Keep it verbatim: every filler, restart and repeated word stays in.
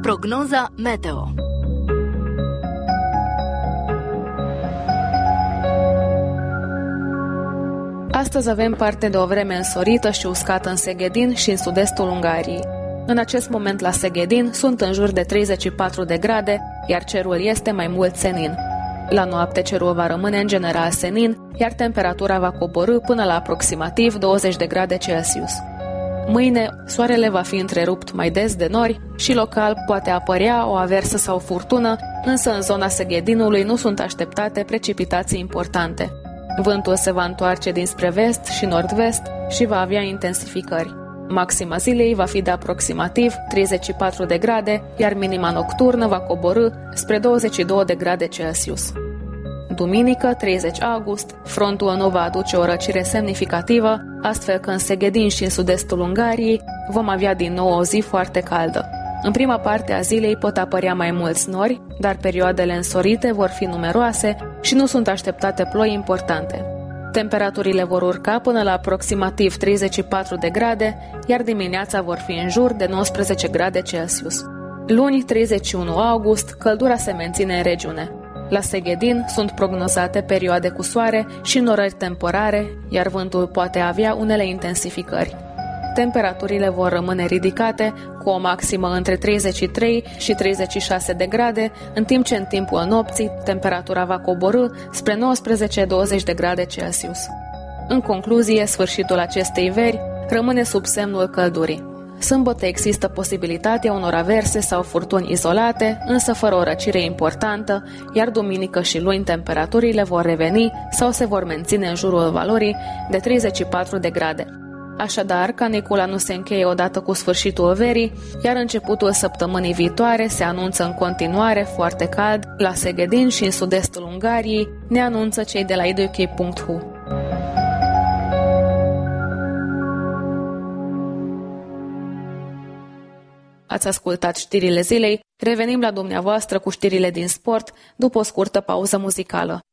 Prognoza meteo. Astăzi avem parte de o vreme însorită și uscată în Seghedin și în sud-estul Ungariei. În acest moment la Seghedin sunt în jur de treizeci și patru de grade, iar cerul este mai mult senin. La noapte cerul va rămâne în general senin, iar temperatura va coborî până la aproximativ douăzeci de grade Celsius. Mâine, soarele va fi întrerupt mai des de nori și local poate apărea o aversă sau furtună, însă în zona Seghedinului nu sunt așteptate precipitații importante. Vântul se va întoarce dinspre vest și nord-vest și va avea intensificări. Maxima zilei va fi de aproximativ treizeci și patru de grade, iar minima nocturnă va coborî spre douăzeci și două de grade Celsius. Duminică, treizeci august, frontul nu va aduce o răcire semnificativă, astfel că în Seghedin și în sud-estul Ungariei vom avea din nou o zi foarte caldă. În prima parte a zilei pot apărea mai mulți nori, dar perioadele însorite vor fi numeroase și nu sunt așteptate ploi importante. Temperaturile vor urca până la aproximativ treizeci și patru de grade, iar dimineața vor fi în jur de nouăsprezece grade Celsius. Luni, treizeci și unu august, căldura se menține în regiune. La Seghedin sunt prognozate perioade cu soare și norări temporare, iar vântul poate avea unele intensificări. Temperaturile vor rămâne ridicate, cu o maximă între treizeci și trei și treizeci și șase de grade, în timp ce în timpul nopții temperatura va coborî spre nouăsprezece douăzeci de grade Celsius. În concluzie, sfârșitul acestei veri rămâne sub semnul căldurii. Sâmbătă există posibilitatea unor averse sau furtuni izolate, însă fără o răcire importantă, iar duminică și luni temperaturile vor reveni sau se vor menține în jurul valorii de treizeci și patru de grade. Așadar, canicula nu se încheie odată cu sfârșitul verii, iar începutul săptămânii viitoare se anunță în continuare foarte cald la Seghedin și în sud-estul Ungariei, ne anunță cei de la iduk punct hu. Ați ascultat știrile zilei, revenim la dumneavoastră cu știrile din sport după o scurtă pauză muzicală.